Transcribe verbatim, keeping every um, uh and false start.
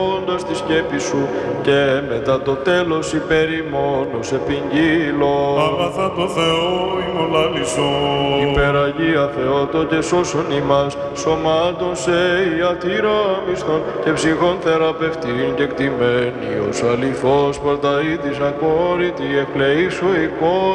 όντως τη σκέπη σου και μετά το τέλος υπέρ ημώνος επιγγείλω. Αγαθά το Θεό ημολάλησον. Υπεραγία Θεότο και σώσον ημάς, σωμάτων σε ιατηράμιστον και ψυχών θεραπευτήν και κτημένη ως αληθώς παρταήτης ακόρητη εκλεήσου εικόν.